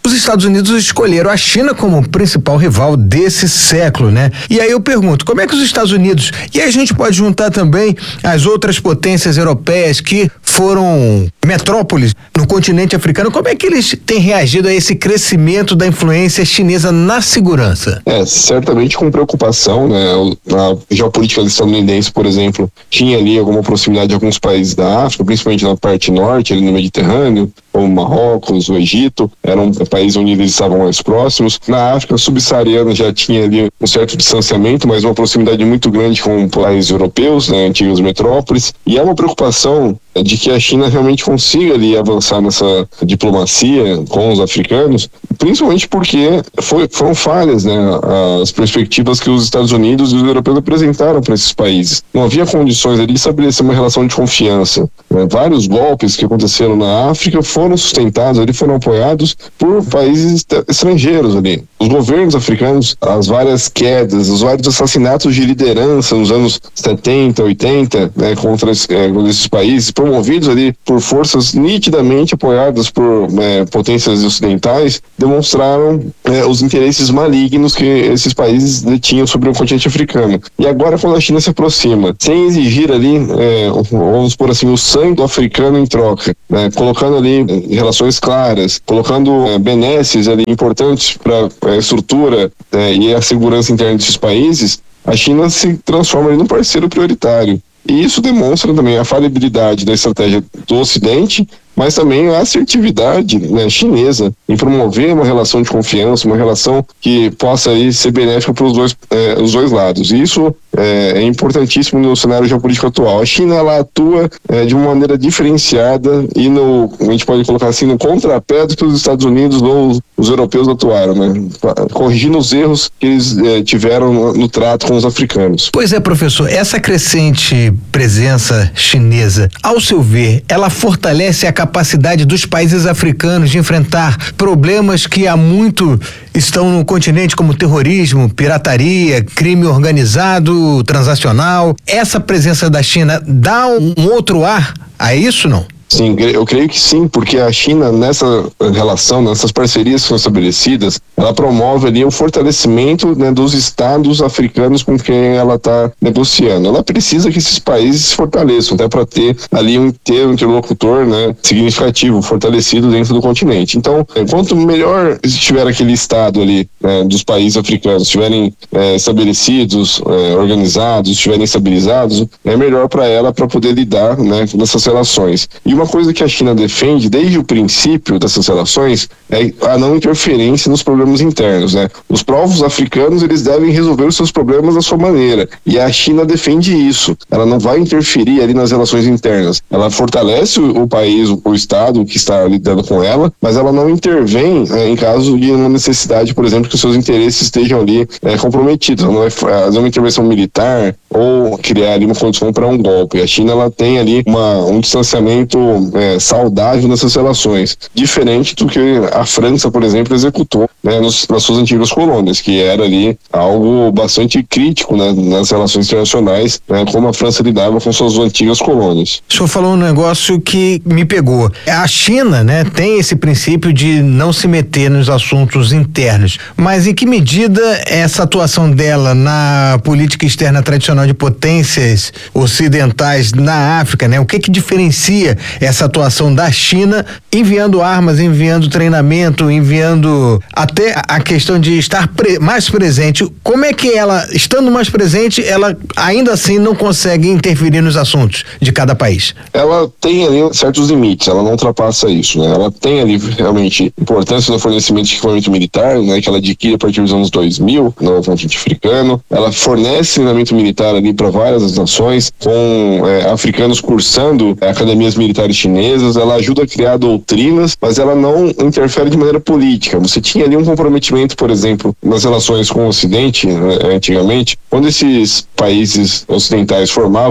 os Estados Unidos escolheram a China como principal rival desse século, né? E aí eu pergunto, como é que os Estados Unidos, e aí a gente pode juntar também as outras potências europeias que foram metrópoles no continente africano, como é que eles têm reagido a esse crescimento da influência chinesa na segurança? Certamente com preocupação, né? A geopolítica estadunidense, por exemplo, tinha ali alguma proximidade de alguns países da África, principalmente na parte norte, ali no Mediterrâneo, como Marrocos, o Egito, eram países onde eles estavam mais próximos. Na África subsaariana já tinha ali um certo distanciamento, mas uma proximidade muito grande com países europeus, né, antigos metrópoles, e é uma preocupação de que a China realmente consiga ali avançar nessa diplomacia com os africanos, principalmente porque foram falhas, né, as perspectivas que os Estados Unidos e os europeus apresentaram para esses países. Não havia condições ali de estabelecer uma relação de confiança, né? Vários golpes que aconteceram na África foram sustentados ali, foram apoiados por países estrangeiros ali. Os governos africanos, as várias quedas, os vários assassinatos de liderança nos anos 70, 80, né, contra esses países, promovidos ali por forças nitidamente apoiadas por potências ocidentais, demonstraram os interesses malignos que esses países detinham sobre o continente africano. E agora, quando a China se aproxima, sem exigir ali, vamos por assim, o sangue do africano em troca, né, colocando ali relações claras, colocando benesses ali importantes para a estrutura e a segurança interna desses países, a China se transforma ali num parceiro prioritário. E isso demonstra também a falibilidade da estratégia do Ocidente, mas também a assertividade, né, chinesa em promover uma relação de confiança, uma relação que possa aí ser benéfica para os dois lados. E isso é importantíssimo no cenário geopolítico atual. A China, ela atua de uma maneira diferenciada e a gente pode colocar assim, no contrapé do que os Estados Unidos ou os europeus atuaram, né, corrigindo os erros que eles tiveram no trato com os africanos. Pois é, professor, essa crescente presença chinesa, ao seu ver, ela fortalece a capacidade dos países africanos de enfrentar problemas que há muito estão no continente, como terrorismo, pirataria, crime organizado, transacional. Essa presença da China dá um outro ar a isso, não? Sim, eu creio que sim, porque a China, nessa relação, nessas parcerias que são estabelecidas, ela promove ali o fortalecimento, né, dos estados africanos com quem ela está negociando. Ela precisa que esses países se fortaleçam, até para ter ali um interlocutor, né, significativo, fortalecido dentro do continente. Então, quanto melhor estiver aquele estado ali, dos países africanos, estiverem estabelecidos, organizados, estiverem estabilizados, é melhor para ela para poder lidar, né, com essas relações. E uma coisa que a China defende desde o princípio dessas relações é a não interferência nos problemas internos, né? Os povos africanos, eles devem resolver os seus problemas da sua maneira, e a China defende isso. Ela não vai interferir ali nas relações internas. Ela fortalece o país, o estado que está lidando com ela, mas ela não intervém em caso de uma necessidade, por exemplo, que os seus interesses estejam ali comprometidos. Ela não vai fazer uma intervenção militar ou criar ali uma condição para um golpe. A China, ela tem ali um distanciamento saudável nessas relações, diferente do que a França, por exemplo, executou, né, nas suas antigas colônias, que era ali algo bastante crítico, né, nas relações internacionais, né, como a França lidava com suas antigas colônias. O senhor falou um negócio que me pegou. A China, né, tem esse princípio de não se meter nos assuntos internos, mas em que medida essa atuação dela na política externa tradicional de potências ocidentais na África, né, o que diferencia essa atuação da China enviando armas, enviando treinamento, enviando até a questão de estar mais presente? Como é que ela, estando mais presente, ela ainda assim não consegue interferir nos assuntos de cada país? Ela tem ali certos limites, ela não ultrapassa isso, né? Ela tem ali realmente importância no fornecimento de equipamento militar, né, que ela adquire a partir dos anos 2000 no continente africano. Ela fornece treinamento militar ali para várias nações, com africanos cursando academias militares chinesas. Ela ajuda a criar doutrinas, mas ela não interfere de maneira política. Você tinha ali um comprometimento, por exemplo, nas relações com o Ocidente, né, antigamente, quando esses países ocidentais formavam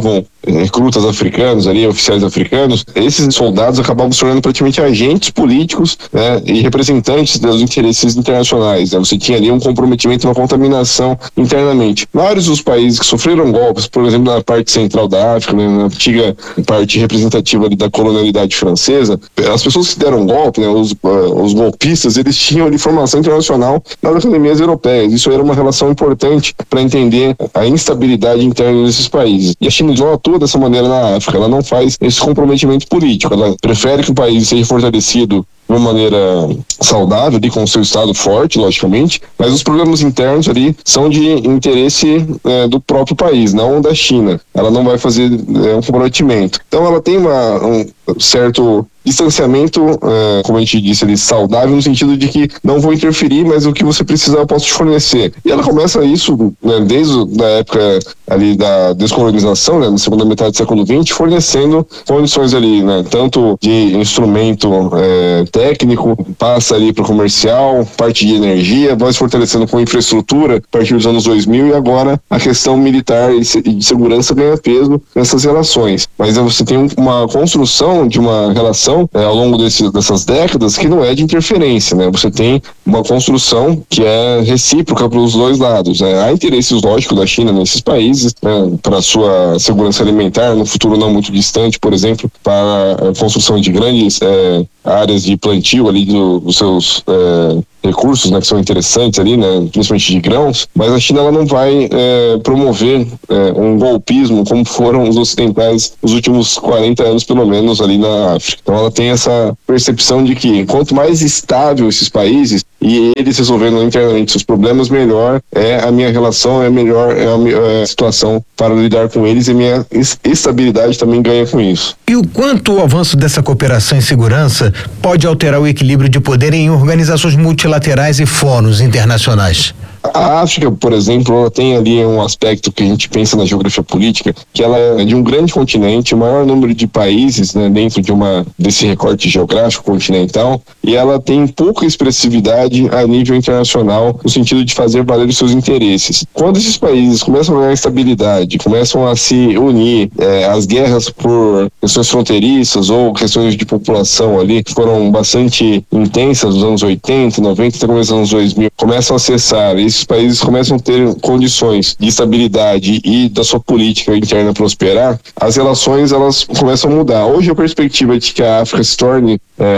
recrutas africanos ali, oficiais africanos, esses soldados acabavam se tornando praticamente agentes políticos, né, e representantes dos interesses internacionais, né? Você tinha ali um comprometimento, uma contaminação internamente. Vários dos países que sofreram golpes, por exemplo, na parte central da África, né, na antiga parte representativa ali da colonialidade francesa, as pessoas que deram golpe, né, os golpistas, eles tinham ali formação internacional nas academias europeias. Isso era uma relação importante para entender a instabilidade interna desses países. E a China não atua dessa maneira na África, ela não faz esse comprometimento político, ela prefere que o país seja fortalecido de uma maneira saudável, ali, com o seu Estado forte, logicamente, mas os problemas internos ali são de interesse do próprio país, não da China. Ela não vai fazer um comprometimento. Então ela tem um certo distanciamento, como a gente disse ali, saudável, no sentido de que não vou interferir, mas o que você precisar eu posso te fornecer. E ela começa isso, né, desde a época ali da descolonização, né, na segunda metade do século XX, fornecendo condições ali, né, tanto de instrumento técnico, passa ali para o comercial, parte de energia, vai se fortalecendo com infraestrutura a partir dos anos 2000, e agora a questão militar e de segurança ganha peso nessas relações. Mas você tem uma construção de uma relação ao longo dessas décadas que não é de interferência, né? Você tem uma construção que é recíproca para os dois lados, né? Há interesses lógicos da China nesses países, né, para sua segurança alimentar, no futuro não muito distante, por exemplo, para a construção de grandes áreas de plantio ali dos seus recursos, né, que são interessantes ali, né, principalmente de grãos, mas a China ela não vai promover um golpismo como foram os ocidentais nos últimos 40 anos, pelo menos, ali na África. Então ela tem essa percepção de que quanto mais estável esses países e eles resolvendo internamente seus problemas, melhor é a minha relação, melhor a situação para lidar com eles, e a minha estabilidade também ganha com isso. E o quanto o avanço dessa cooperação em segurança pode alterar o equilíbrio de poder em organizações multilaterais e fóruns internacionais? A África, por exemplo, ela tem ali um aspecto que a gente pensa na geografia política, que ela é de um grande continente, o maior número de países, né, dentro desse recorte geográfico continental, e ela tem pouca expressividade a nível internacional, no sentido de fazer valer os seus interesses. Quando esses países começam a ganhar estabilidade, começam a se unir, as guerras por questões fronteiriças ou questões de população ali, que foram bastante intensas nos anos 80, 90, até começo dos anos 2000, começam a cessar. Esses países começam a ter condições de estabilidade e da sua política interna prosperar, as relações elas começam a mudar. Hoje a perspectiva de que a África se torne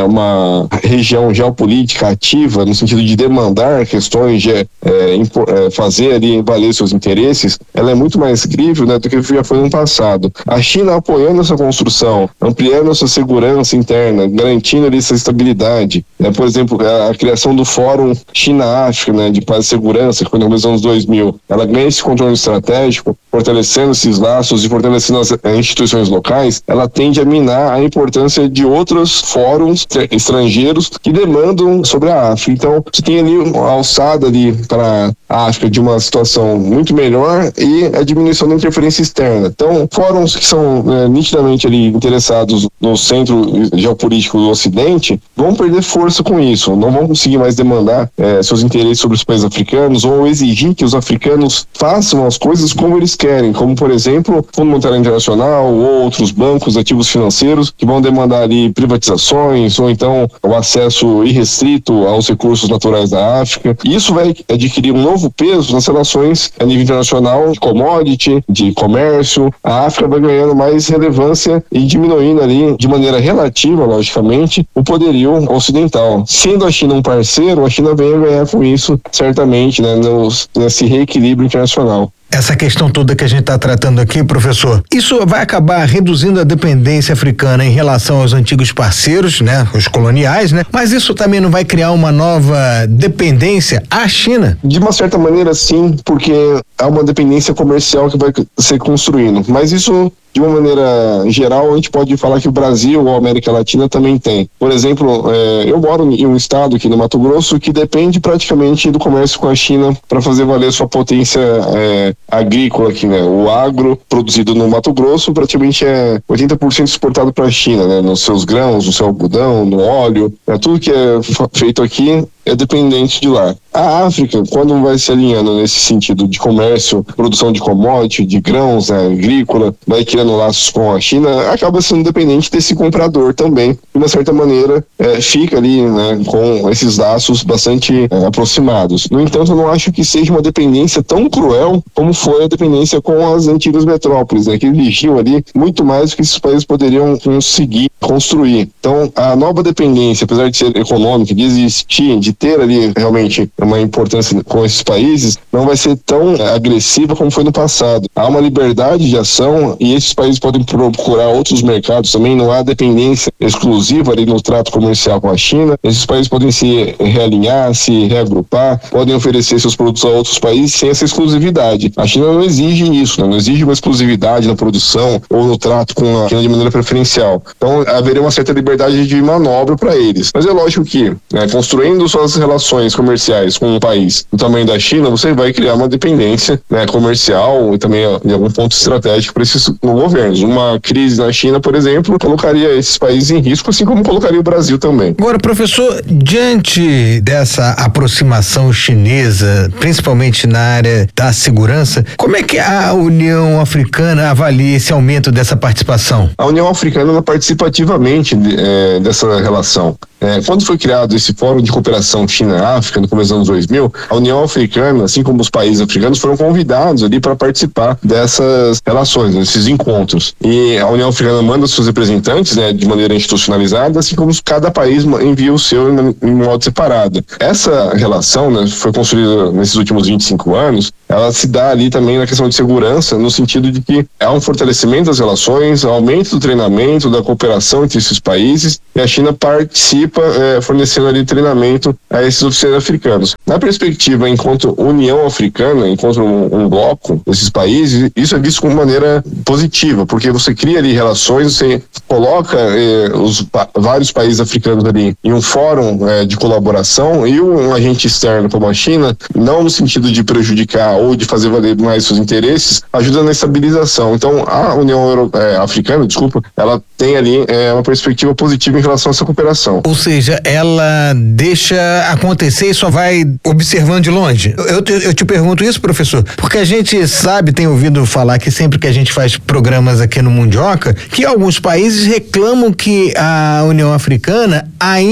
uma região geopolítica ativa, no sentido de demandar questões, de fazer ali valer seus interesses, ela é muito mais crível, né, do que já foi no passado. A China apoiando essa construção, ampliando essa segurança interna, garantindo ali essa estabilidade, né, por exemplo, a criação do Fórum China-África, né, de paz e segurança, que foi nos anos 2000, ela ganha esse controle estratégico, fortalecendo esses laços e fortalecendo as instituições locais, ela tende a minar a importância de outros fóruns estrangeiros que demandam sobre a África. Então, você tem ali uma alçada ali para a África de uma situação muito melhor e a diminuição da interferência externa. Então, fóruns que são nitidamente ali interessados no centro geopolítico do Ocidente vão perder força com isso, não vão conseguir mais demandar seus interesses sobre os países africanos ou exigir que os africanos façam as coisas como eles querem, como, por exemplo, o Fundo Monetário Internacional ou outros bancos, ativos financeiros, que vão demandar ali privatizações ou então o acesso irrestrito aos recursos naturais da África. E isso vai adquirir um novo peso nas relações a nível internacional de commodity, de comércio. A África vai ganhando mais relevância e diminuindo ali, de maneira relativa, logicamente, o poderio ocidental. Sendo a China um parceiro, a China vem a ganhar com isso, certamente, né, nesse reequilíbrio internacional. Essa questão toda que a gente está tratando aqui, professor, isso vai acabar reduzindo a dependência africana em relação aos antigos parceiros, né, os coloniais, né? Mas isso também não vai criar uma nova dependência à China? De uma certa maneira, sim, porque há uma dependência comercial que vai ser construindo. Mas isso, de uma maneira geral, a gente pode falar que o Brasil ou a América Latina também tem. Por exemplo, eu moro em um estado aqui no Mato Grosso que depende praticamente do comércio com a China para fazer valer sua potência agrícola aqui, né? O agro produzido no Mato Grosso praticamente é 80% exportado para a China, né? Nos seus grãos, no seu algodão, no óleo, tudo que é feito aqui é dependente de lá. A África, quando vai se alinhando nesse sentido de comércio, produção de commodity, de grãos, né, agrícola, vai criando laços com a China, acaba sendo dependente desse comprador também. De uma certa maneira, fica ali, né, com esses laços bastante aproximados. No entanto, eu não acho que seja uma dependência tão cruel como foi a dependência com as antigas metrópoles, né, que exigiam ali muito mais do que esses países poderiam conseguir construir. Então, a nova dependência, apesar de ser econômica, de existir, de ter ali realmente uma importância com esses países, não vai ser tão agressiva como foi no passado. Há uma liberdade de ação e esses países podem procurar outros mercados também, não há dependência exclusiva ali no trato comercial com a China. Esses países podem se realinhar, se reagrupar, podem oferecer seus produtos a outros países sem essa exclusividade. A China não exige isso, né? Não exige uma exclusividade na produção ou no trato com a China de maneira preferencial. Então, haveria uma certa liberdade de manobra para eles. Mas é lógico que, né, construindo suas relações comerciais com um país do tamanho da China, você vai criar uma dependência, né, comercial e também de algum ponto estratégico para esses governos. Uma crise na China, por exemplo, colocaria esses países em risco, assim como colocaria o Brasil também. Agora, professor, diante dessa aproximação chinesa, principalmente na área da segurança, como é que a União Africana avalia esse aumento dessa participação? A União Africana participa ativamente dessa relação. Quando foi criado esse Fórum de Cooperação China-África, no começo dos anos 2000, a União Africana, assim como os países africanos, foram convidados ali para participar dessas relações, desses encontros. E a União Africana manda seus representantes, né, de maneira institucionalizada, assim como cada país envia o seu em modo separado. Essa relação, né, foi construída nesses últimos 25 anos, ela se dá ali também na questão de segurança, no sentido de que há um fortalecimento das relações, aumento do treinamento, da cooperação entre esses países, e a China participa fornecendo ali treinamento a esses oficiais africanos. Na perspectiva, enquanto União Africana, enquanto um bloco desses países, isso é visto de maneira positiva, porque você cria ali relações, você coloca os vários países africanos ali em um fórum de colaboração, e um agente externo como a China, não no sentido de prejudicar ou de fazer valer mais seus interesses, ajuda na estabilização. Então, a União Africana, ela tem ali uma perspectiva positiva em relação a essa cooperação. Ou seja, ela deixa acontecer e só vai observando de longe. Eu te pergunto isso, professor, porque a gente sabe, tem ouvido falar que sempre que a gente faz programas aqui no Mundioca, que alguns países reclamam que a União Africana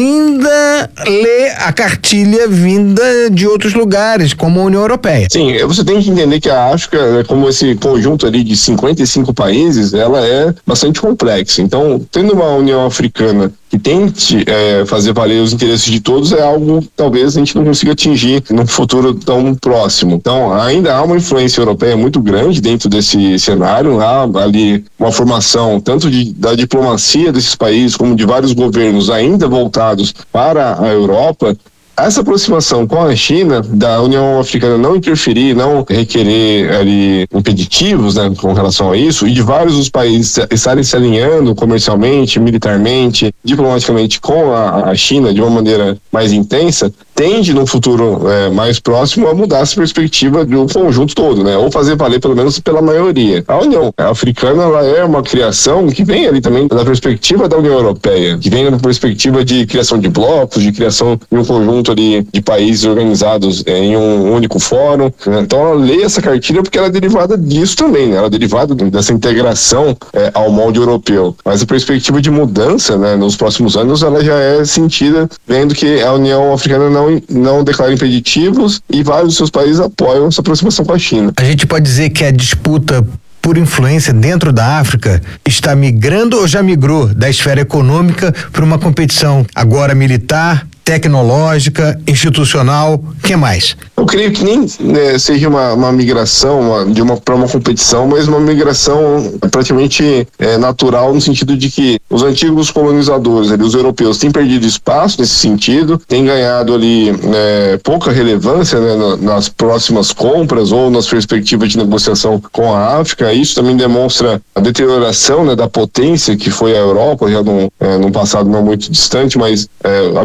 ainda lê a cartilha vinda de outros lugares, como a União Europeia. Sim, você tem que entender que a África, como esse conjunto ali de 55 países, ela é bastante complexa. Então, tendo uma União Africana que tente fazer valer os interesses de todos é algo que talvez a gente não consiga atingir num futuro tão próximo. Então, ainda há uma influência europeia muito grande dentro desse cenário, há ali uma formação tanto da diplomacia desses países como de vários governos ainda voltados para a Europa. Essa aproximação com a China, da União Africana não interferir, não requerer ali impeditivos, né, com relação a isso, e de vários dos países estarem se alinhando comercialmente, militarmente, diplomaticamente com a China de uma maneira mais intensa, tende no futuro mais próximo a mudar essa perspectiva do conjunto todo, né? Ou fazer valer pelo menos pela maioria. A União Africana, ela é uma criação que vem ali também da perspectiva da União Europeia, que vem da perspectiva de criação de blocos, de criação de um conjunto ali de países organizados em um único fórum, né? Então ela lê essa cartilha porque ela é derivada disso também, né? Ela é derivada dessa integração ao molde europeu. Mas a perspectiva de mudança, né, nos próximos anos, ela já é sentida vendo que a União Africana não declara impeditivos e vários dos seus países apoiam essa aproximação com a China. A gente pode dizer que a disputa por influência dentro da África está migrando ou já migrou da esfera econômica para uma competição agora militar, tecnológica, institucional, o que mais? Eu creio que nem seja uma migração para uma competição, mas uma migração praticamente natural, no sentido de que os antigos colonizadores, ali, os europeus, têm perdido espaço nesse sentido, têm ganhado ali pouca relevância, né, nas próximas compras ou nas perspectivas de negociação com a África. Isso também demonstra a deterioração, né, da potência que foi a Europa, já num passado não muito distante, mas a perspectiva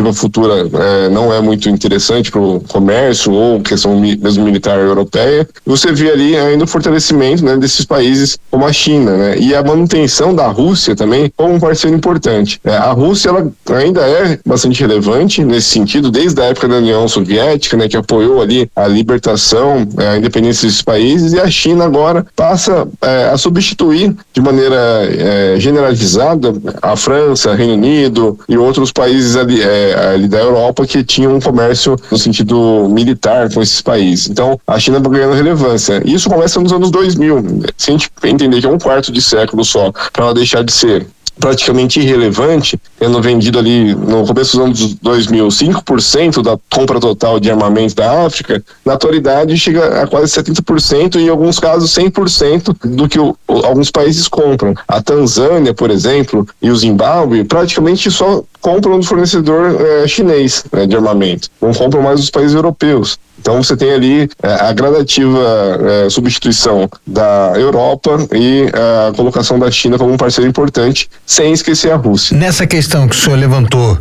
perspectiva futura não é muito interessante para o comércio ou questão mesmo militar europeia. Você vê ali ainda o fortalecimento, né, desses países como a China, né, e a manutenção da Rússia também como um parceiro importante. A Rússia ela ainda é bastante relevante nesse sentido, desde a época da União Soviética, né, que apoiou ali a libertação, a independência desses países, e a China agora passa a substituir de maneira generalizada a França, Reino Unido e outros países ali da Europa que tinham um comércio no sentido militar com esses países. Então, a China vai ganhando relevância. Isso começa nos anos 2000. Se a gente entender que é um quarto de século só para ela deixar de ser praticamente irrelevante, tendo vendido ali no começo dos anos 2000 5% da compra total de armamento da África, na atualidade chega a quase 70% e em alguns casos 100% do que alguns países compram. A Tanzânia, por exemplo, e o Zimbábue praticamente só compram do fornecedor chinês, né, de armamento. Não compram mais os países europeus. Então você tem ali a gradativa substituição da Europa e a colocação da China como um parceiro importante, sem esquecer a Rússia. Nessa questão que o senhor levantou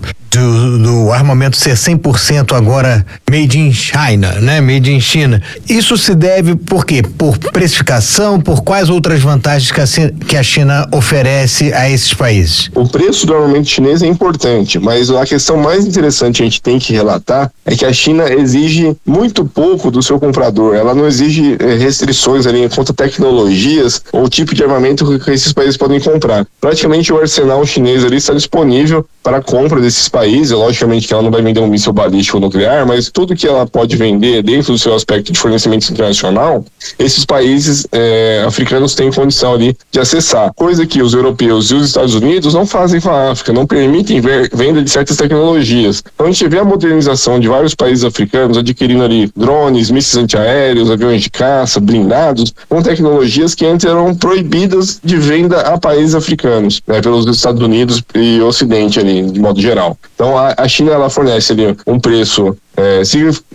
do armamento ser 100% agora made in China, né? Made in China. Isso se deve por quê? Por precificação, por quais outras vantagens que a China oferece a esses países? O preço do armamento chinês é importante, mas a questão mais interessante que a gente tem que relatar é que a China exige muito pouco do seu comprador. Ela não exige restrições ali quanto a tecnologias ou tipo de armamento que esses países podem comprar. Praticamente o arsenal chinês ali está disponível para a compra desses países. Logicamente que ela não vai vender um míssil balístico nuclear, mas tudo que ela pode vender dentro do seu aspecto de fornecimento internacional, esses países africanos têm condição ali de acessar, coisa que os europeus e os Estados Unidos não fazem com a África, não permitem venda de certas tecnologias. Então a gente vê a modernização de vários países africanos adquirindo ali drones, mísseis antiaéreos, aviões de caça, blindados, com tecnologias que antes eram proibidas de venda a países africanos, né, pelos Estados Unidos e Ocidente ali, de modo geral. Então a China ela fornece ali um preço